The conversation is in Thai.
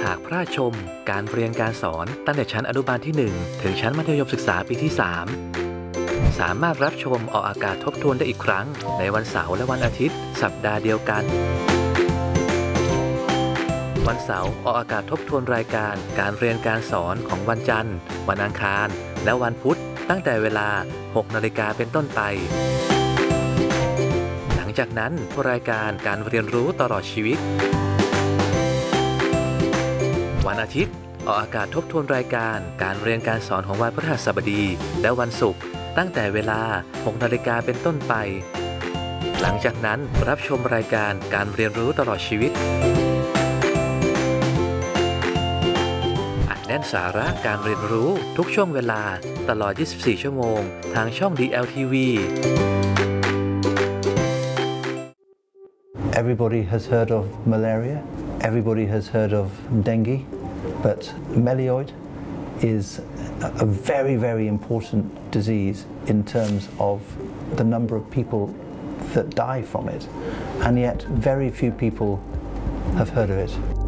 ากพระราชชมการเรียนการสอนตั้งแต่ชั้นอนุบาลที่ 1 ถึงชั้นมัธยมศึกษาปีที่ 3 สามารถรับชมออกอากาศทบทวนได้อีกครั้งในวันเสาร์และวันอาทิตย์สัปดาห์เดียวกันวันเสาร์ออกอากาศทบทวนรายการการเรียนการสอนของวันจันทร์วันอังคารและวันพุธตั้งแต่เวลา 6 นาฬิกาเป็นต้นไปหลังจากนั้นรายการการเรียนรู้ตลอดชีวิตวันอาทิตย์ออกอากาศทบทวนรายการการเรียนการสอนของวันพฤหัสบดีและวันศุกร์ตั้งแต่เวลา 6 นาฬิกาเป็นต้นไปหลังจากนั้นรับชมรายการการเรียนรู้ตลอดชีวิตอัดแน่นสาระการเรียนรู้ทุกช่วงเวลาตลอด 24 ชั่วโมงทางช่อง DLTV Everybody has heard of malaria, everybody has heard of dengue, but melioid is a very, very important disease in terms of the number of people that die from it, and yet very few people have heard of it.